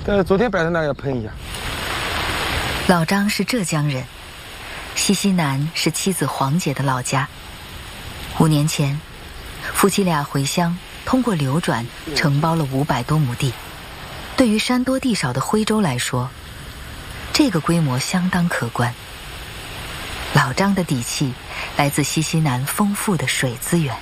昨天白天那个要喷一下。 老张是浙江人，西溪南是妻子黄姐的老家。5年前，夫妻俩回乡，通过流转承包了500多亩地。对于山多地少的徽州来说，这个规模相当可观。老张的底气来自西溪南丰富的水资源。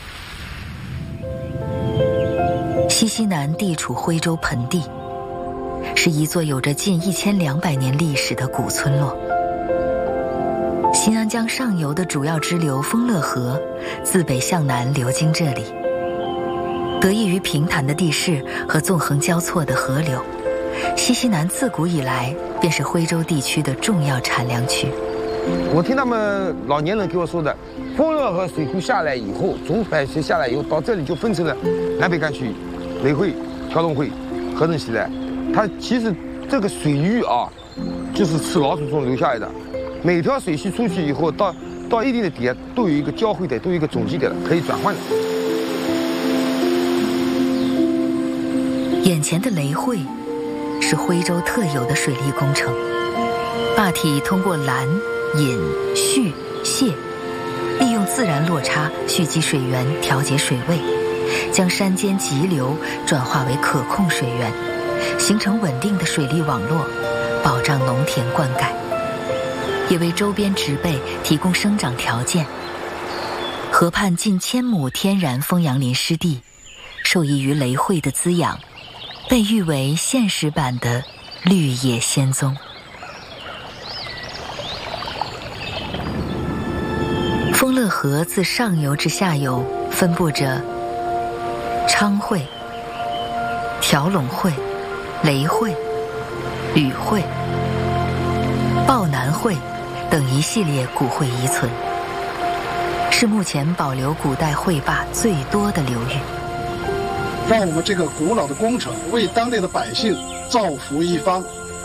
西溪南地处徽州盆地，是一座有着近1200年历史的古村落。新安江上游的主要支流丰乐河自北向南流经这里。得益于平坦的地势和纵横交错的河流，西溪南自古以来便是徽州地区的重要产粮区。 我听他们老年人给我说的，丰乐河水库下来以后，从白水下来以后，到这里就分成了南北干区、雷汇、蛟龙汇、合成西来。它其实这个水域啊，就是吃老鼠虫留下来的。每条水系出去以后，到一定的点都有一个交汇点，都有一个总集点的，可以转换的。 眼前的雷汇是徽州特有的水利工程，坝体通过拦、引、蓄、泄，利用自然落差蓄积水源，调节水位，将山间急流转化为可控水源，形成稳定的水利网络，保障农田灌溉，也为周边植被提供生长条件。河畔近1000亩天然枫杨林湿地，受益于雷汇的滋养，被誉为现实版的绿野仙踪。丰乐河自上游至下游分布着昌汇、条陇汇、雷汇、吕汇、抱南汇等一系列古汇遗存，是目前保留古代汇坝最多的流域。 让我们这个古老的工程为当地的百姓造福一方。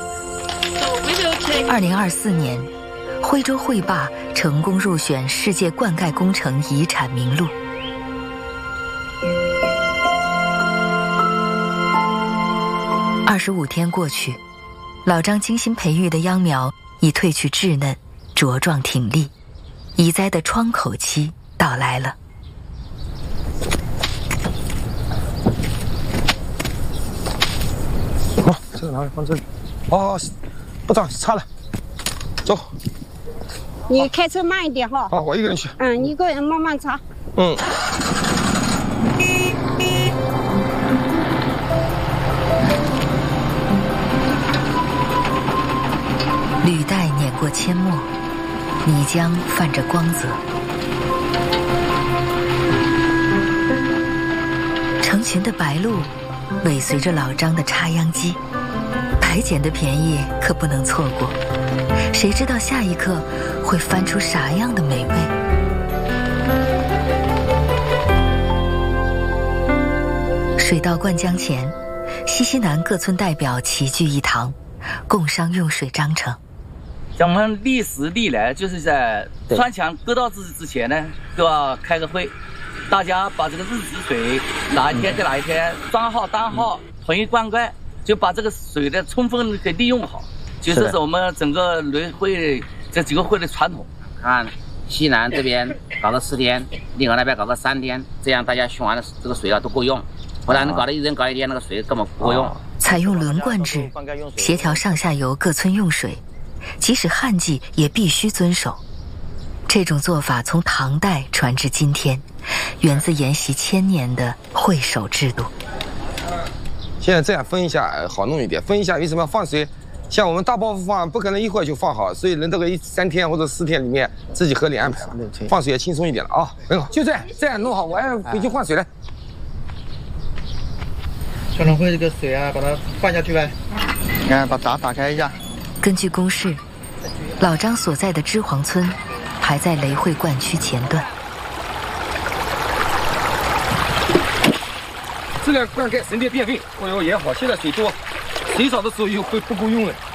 2024年，徽州汇坝成功入选世界灌溉工程遗产名录。25天过去，老张精心培育的秧苗已褪去稚嫩，茁壮挺立，移栽的窗口期到来了。 这个拿来放这里。哦，不脏，擦了。走。 你开车慢一点哈。 好，我一个人去。 你一个人慢慢擦。 履带碾过阡陌，泥浆泛着光泽。成群的白鹭尾随着老张的插秧机，白捡的便宜可不能错过。谁知道下一刻会翻出啥样的美味？水稻灌浆前，西溪南各村代表齐聚一堂，共商用水章程。 像我们历史历来就是在穿墙割稻之前呢，都要开个会，大家把这个日子水哪一天在哪一天账号单号统一灌溉，就把这个水的充分给利用好，就这是我们整个雷会这几个会的传统。 看西南这边搞个4天，另外那边搞个3天，这样大家用完的这个水都够用，不然你搞得一人搞1天，那个水根本不够用。 采用轮灌制，协调上下游各村用水，即使旱季也必须遵守。这种做法从唐代传至今天，源自沿袭1000年的会守制度。 现在这样分一下好弄一点，分一下为什么要放水？像我们大包放不可能一会儿就放好，所以能这个3天或者4天里面自己合理安排，放水也轻松一点了啊。很好，就这样弄好，我要回去换水了。 小龙会这个水啊，把它放下去呗。你看，把闸打开一下。 根据公示，老张所在的支黄村还在雷汇灌区前段。 这个灌溉省点电费，哎呦也好，现在水多，水少的时候又会不够用了。